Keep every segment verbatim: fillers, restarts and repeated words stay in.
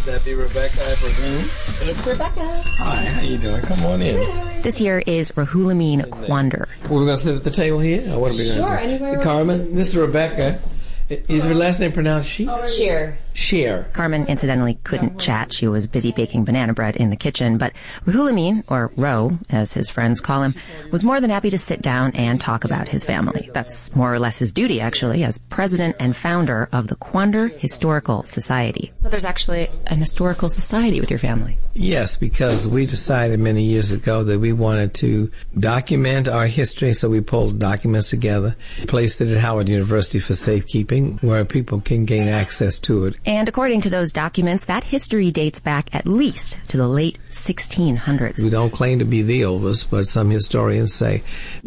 that be Rebecca, I presume? It's Rebecca. Hi, how you doing? Come on in. This here is Rahulamin Quander. We're going to sit at the table here? Or what are we going to Sure, do? anywhere. Carmen, this is Rebecca. Is her last name pronounced she? Sheer. Sheer. Carmen, incidentally, couldn't chat. She was busy baking banana bread in the kitchen. But Rahulamin, or Ro, as his friends call him, was more than happy to sit down and talk about his family. That's more or less his duty, actually, as president and founder of the Quander Historical Society. So there's actually an historical society with your family. Yes, because we decided many years ago that we wanted to document our history, so we pulled documents together, placed it at Howard University for safekeeping, where people can gain access to it. And according to those documents, that history dates back at least to the late sixteen hundreds. We don't claim to be the oldest, but some historians say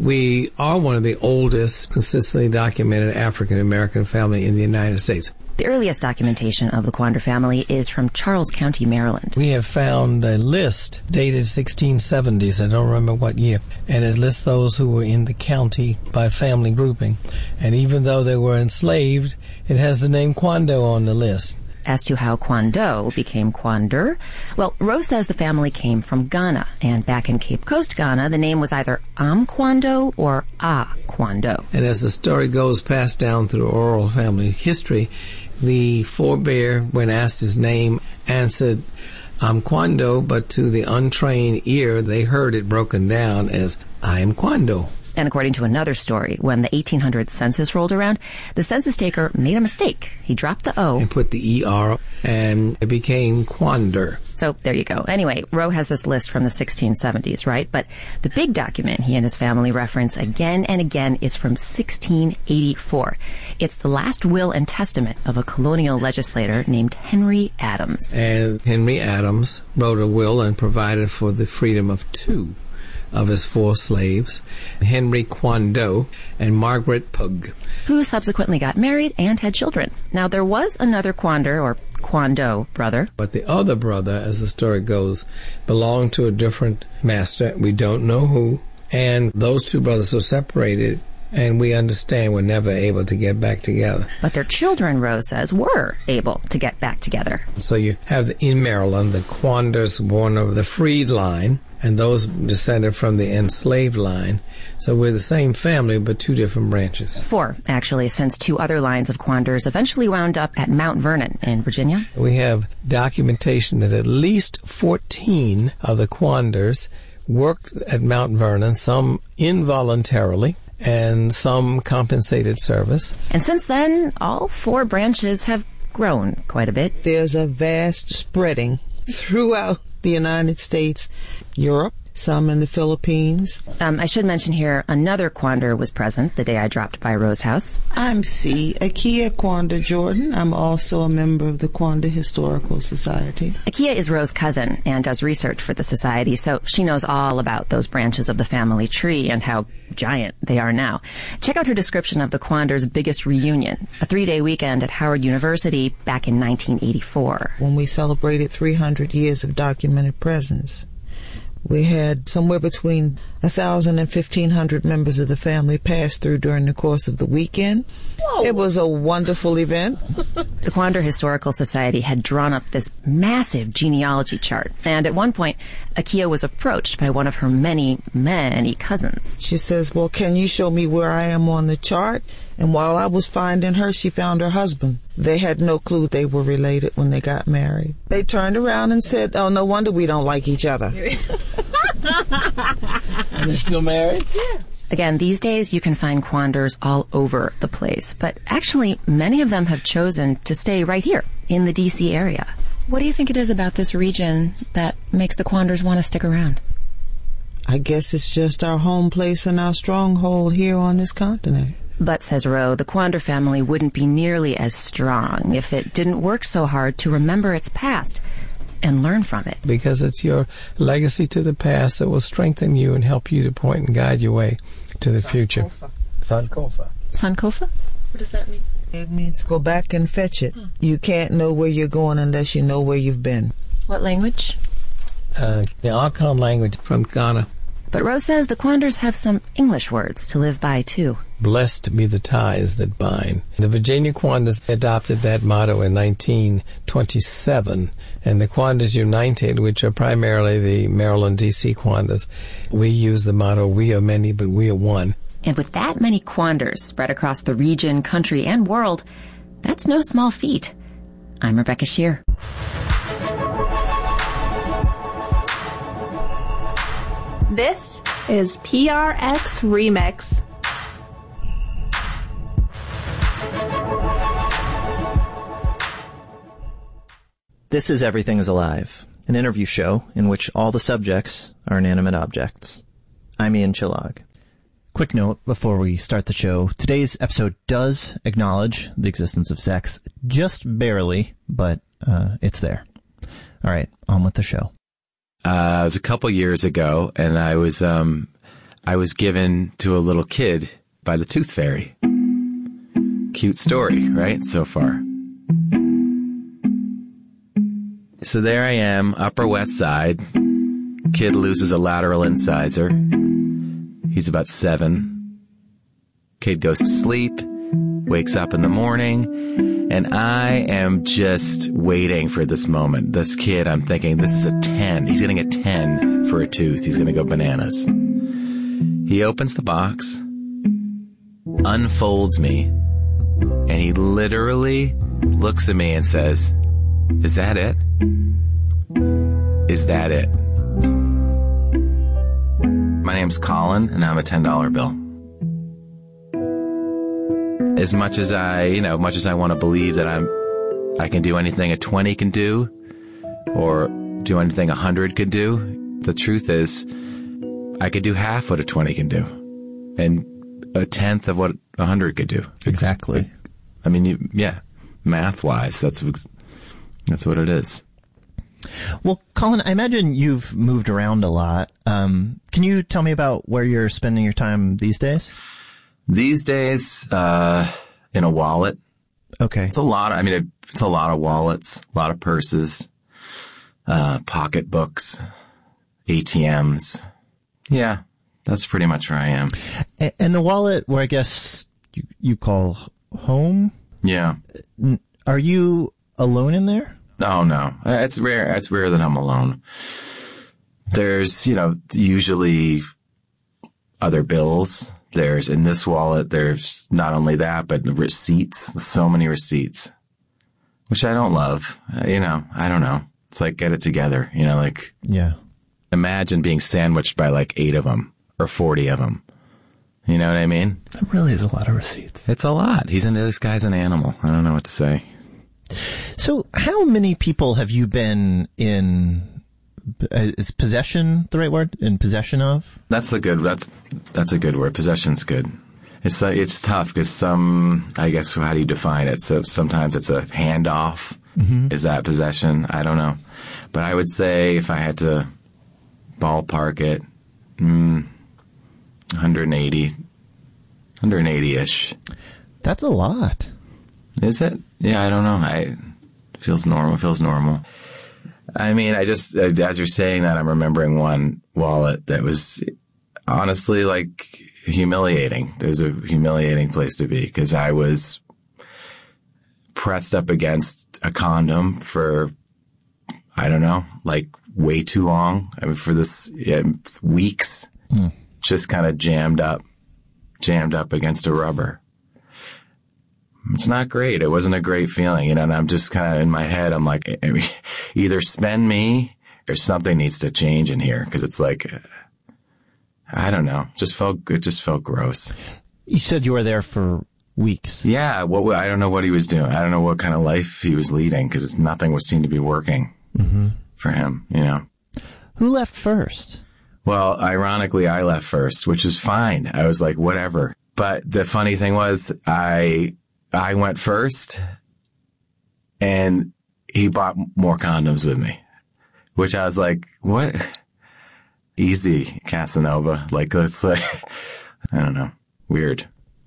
we are one of the oldest consistently documented African-American family in the United States. The earliest documentation of the Quander family is from Charles County, Maryland. We have found a list dated sixteen seventies, I don't remember what year, and it lists those who were in the county by family grouping. And even though they were enslaved, it has the name Quando on the list. As to how Quando became Quander, well, Rose says the family came from Ghana, and back in Cape Coast, Ghana, the name was either Am Quando or Ah Quando. And as the story goes passed down through oral family history, the forebear, when asked his name, answered, I'm Quando, but to the untrained ear, they heard it broken down as, I am Quando. And according to another story, when the eighteen hundred census rolled around, the census taker made a mistake. He dropped the O. And put the E R, and it became Quander. So there you go. Anyway, Roe has this list from the sixteen seventies, right? But the big document he and his family reference again and again is from sixteen eighty-four. It's the last will and testament of a colonial legislator named Henry Adams. And Henry Adams wrote a will and provided for the freedom of two of his four slaves, Henry Quando and Margaret Pug, who subsequently got married and had children. Now, there was another Quander, or Quando, brother. But the other brother, as the story goes, belonged to a different master. We don't know who. And those two brothers were separated, and we understand were never able to get back together. But their children, Rose says, were able to get back together. So you have, the, in Maryland, the Quanders born of the freed line, and those descended from the enslaved line. So we're the same family, but two different branches. Four, actually, since two other lines of Quanders eventually wound up at Mount Vernon in Virginia. We have documentation that at least fourteen of the Quanders worked at Mount Vernon, some involuntarily, and some compensated service. And since then, all four branches have grown quite a bit. There's a vast spreading throughout the United States, Europe, some in the Philippines. Um, I should mention here, another Quander was present the day I dropped by Rose's house. I'm C. Akia Quander Jordan. I'm also a member of the Quander Historical Society. Akia is Rose's cousin and does research for the society, so she knows all about those branches of the family tree and how giant they are now. Check out her description of the Quander's biggest reunion, a three-day weekend at Howard University back in nineteen eighty-four. When we celebrated three hundred years of documented presence, we had somewhere between one thousand and fifteen hundred members of the family pass through during the course of the weekend. Whoa. It was a wonderful event. The Quander Historical Society had drawn up this massive genealogy chart, and at one point, Akia was approached by one of her many, many cousins. She says, well, can you show me where I am on the chart? And while I was finding her, she found her husband. They had no clue they were related when they got married. They turned around and said, oh, no wonder we don't like each other. And they're still married? Yeah. Again, these days you can find Quanders all over the place, but actually many of them have chosen to stay right here in the D C area. What do you think it is about this region that makes the Quanders want to stick around? I guess it's just our home place and our stronghold here on this continent. But, says Roe, the Quander family wouldn't be nearly as strong if it didn't work so hard to remember its past and learn from it. Because it's your legacy to the past that will strengthen you and help you to point and guide your way to the future. Sankofa. Sankofa? What does that mean? It means go back and fetch it. Hmm. You can't know where you're going unless you know where you've been. What language? Uh, the Akan language from Ghana. But Rose says the Quanders have some English words to live by, too. blessed be the ties that bind. The Virginia Quandas adopted that motto in nineteen twenty-seven, and the Quandas United, which are primarily the Maryland, D C Quandas, we use the motto, we are many, but we are one. And with that many Quanders spread across the region, country, and world, that's no small feat. I'm Rebecca Shear. This is P R X Remix. This is Everything is Alive, an interview show in which all the subjects are inanimate objects. I'm Ian Chillag. Quick note before we start the show. Today's episode does acknowledge the existence of sex, just barely, but uh, it's there. All right, on with the show. Uh, it was a couple years ago, and I was um, I was given to a little kid by the Tooth Fairy. Cute story, right? So far. So there I am, Upper West Side. Kid loses a lateral incisor. He's about seven. Kid goes to sleep, wakes up in the morning, and I am just waiting for this moment. This kid, I'm thinking, this is a ten. He's getting a ten for a tooth. He's going to go bananas. He opens the box, unfolds me, and he literally looks at me and says, "Is that it? Is that it?" My name's Colin, and I'm a ten dollar bill. As much as I, you know, much as I want to believe that I'm, I can do anything a twenty can do, or do anything a hundred could do, the truth is, I could do half what a twenty can do, and a tenth of what a hundred could do. Exactly. It's, I mean, you, yeah, math-wise, that's that's what it is. Well, Colin, I imagine you've moved around a lot. Um, can you tell me about where you're spending your time these days? These days, uh, in a wallet. Okay. It's a lot. I mean, it's a lot of wallets, a lot of purses, uh, pocketbooks, A T Ms. Yeah, that's pretty much where I am. And the wallet, where I guess you, you call home? Yeah. Are you alone in there? Oh, no. It's rare. It's rare that I'm alone. There's, you know, usually other bills. There's, in this wallet, there's not only that, but receipts. So many receipts, which I don't love. Uh, you know, I don't know. It's like, get it together. You know, like, yeah. Imagine being sandwiched by like eight of them or forty of them. You know what I mean? That really is a lot of receipts. It's a lot. He's into, this guy's an animal. I don't know what to say. So how many people have you been in, is possession the right word? In possession of? That's a good, that's, that's a good word. Possession's good. It's, uh, it's tough because some, I guess, how do you define it? So sometimes it's a handoff. Mm-hmm. Is that possession? I don't know. But I would say if I had to ballpark it, mm, one hundred eighty, one hundred eighty-ish. That's a lot. Is it? Yeah, I don't know. I it feels normal. It feels normal. I mean, I just, as you're saying that, I'm remembering one wallet that was honestly like humiliating. It was a humiliating place to be because I was pressed up against a condom for, I don't know, like way too long. I mean, for this yeah, weeks, mm. just kind of jammed up, jammed up against a rubber. It's not great. It wasn't a great feeling, you know, and I'm just kind of in my head, I'm like, either spend me or something needs to change in here. Cause it's like, I don't know, just felt, it just felt gross. You said you were there for weeks. Yeah. What, I don't know what he was doing. I don't know what kind of life he was leading because it's nothing was seemed to be working mm-hmm. for him, you know. Who left first? Well, ironically, I left first, which is fine. I was like, whatever. But the funny thing was I, I went first, and he bought more condoms with me, which I was like, what? Easy, Casanova. Like, let's like, I don't know. Weird.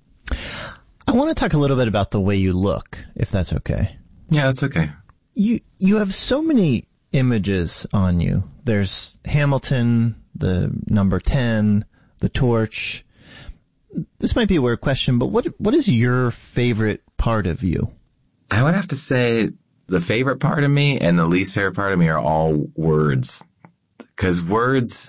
I want to talk a little bit about the way you look, if that's okay. Yeah, that's okay. You, you have so many images on you. There's Hamilton, the number ten, the torch. this might be a weird question, but what what is your favorite part of you? I would have to say the favorite part of me and the least favorite part of me are all words. Because words,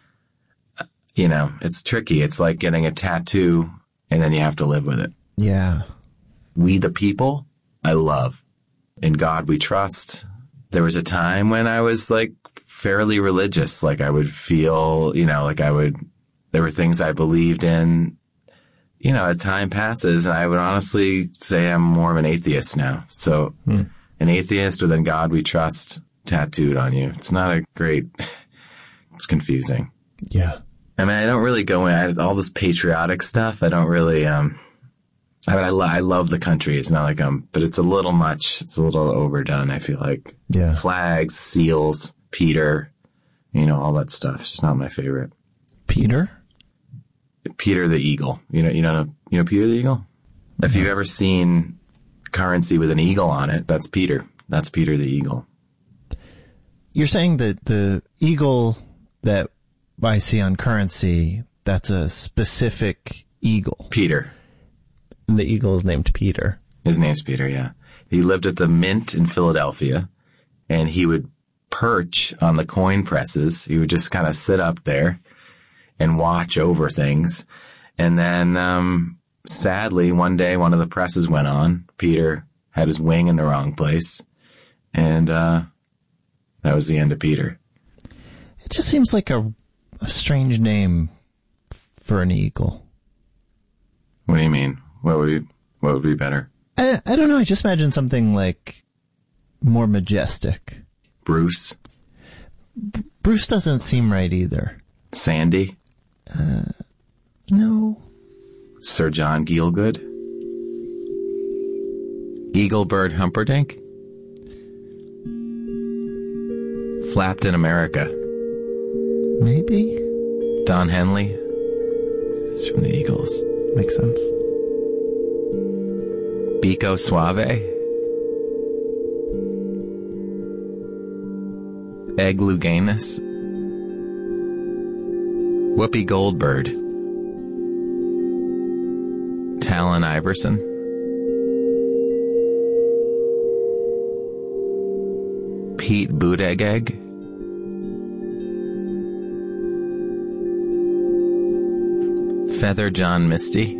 you know, it's tricky. It's like getting a tattoo and then you have to live with it. Yeah. We the people, I love. In God we trust. There was a time when I was like fairly religious. Like I would feel, you know, like I would, there were things I believed in. You know, as time passes, I would honestly say I'm more of an atheist now. So hmm. an atheist with In God we trust tattooed on you. It's not a great, it's confusing. Yeah. I mean, I don't really go in, all this patriotic stuff. I don't really, um, I mean, I, lo- I love the country. It's not like I'm, but it's a little much. It's a little overdone, I feel like. Yeah. Flags, seals, Peter, you know, all that stuff. It's just not my favorite. Peter? Peter the Eagle. You know, you know, you know Peter the Eagle? If you've ever seen currency with an eagle on it, that's Peter. That's Peter the Eagle. You're saying that the eagle that I see on currency, that's a specific eagle. Peter. The eagle is named Peter. His name's Peter, yeah. He lived at the Mint in Philadelphia, and he would perch on the coin presses. He would just kind of sit up there and watch over things. And then, um, sadly, one day one of the presses went on. Peter had his wing in the wrong place. And, uh, that was the end of Peter. It just seems like a, a strange name for an eagle. What do you mean? What would be, what would be better? I, I don't know. I just imagine something like more majestic. Bruce? B- Bruce doesn't seem right either. Sandy? Uh, no. Sir John Gielgud? Eaglebird Humperdinck? Flapped in America? Maybe. Don Henley? It's from the Eagles. Makes sense. Biko Suave? Egg Luganus? Whoopi Goldberg? Talon Iverson? Pete Buttigieg? Feather John Misty?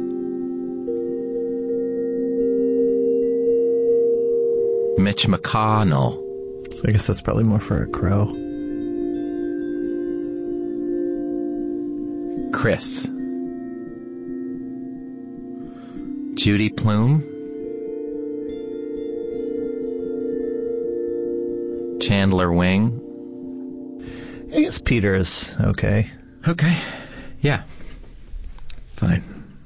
Mitch McConnell? So I guess that's probably more for a crow. Chris? Judy Plume? Chandler Wing? I guess Peter is okay. Okay. Yeah. Fine.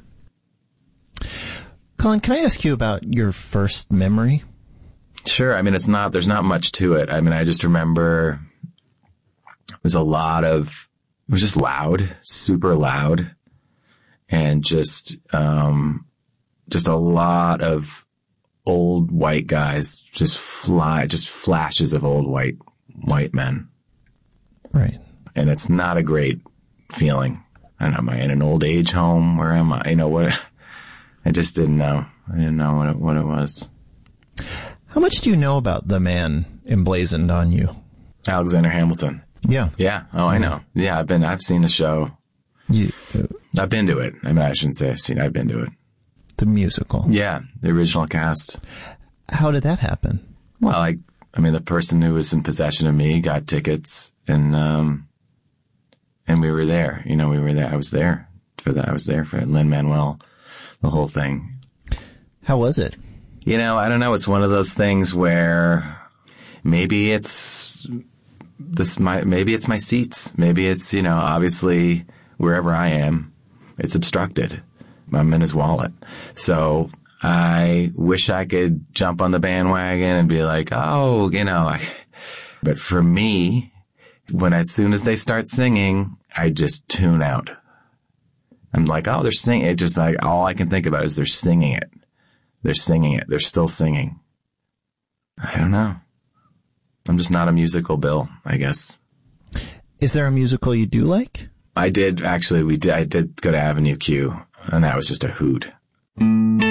Colin, can I ask you about your first memory? Sure. I mean, it's not, there's not much to it. I mean, I just remember it was a lot of, it was just loud, super loud, and just, um, just a lot of old white guys just fly, just flashes of old white, white men. Right. And it's not a great feeling. I don't know, am I in an old age home? Where am I? You know what? I just didn't know. I didn't know what it, what it was. How much do you know about the man emblazoned on you? Alexander Hamilton. Yeah. Yeah. Oh, I know. Yeah, I've been, I've seen the show. You, uh, I've been to it. I mean, I shouldn't say I've seen, I've been to it. The musical. Yeah. The original cast. How did that happen? Well, like, I mean, the person who was in possession of me got tickets and, um, and we were there. You know, we were there. I was there for that. I was there for Lin-Manuel, the whole thing. How was it? You know, I don't know. It's one of those things where maybe it's this, my, maybe it's my seats. Maybe it's, you know, obviously wherever I am, it's obstructed. I'm in his wallet. So I wish I could jump on the bandwagon and be like, oh, you know, I, but for me, when as soon as they start singing, I just tune out. I'm like, oh, they're singing. It just like, all I can think about is they're singing it. They're singing it. They're still singing. I don't know. I'm just not a musical Bill, I guess. Is there a musical you do like? I did, actually, we did, I did go to Avenue Q, and that was just a hoot.